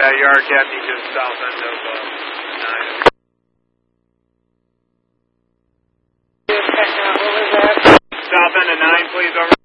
Yard Captain, just south end of 9. What was that? South end of 9, please, over.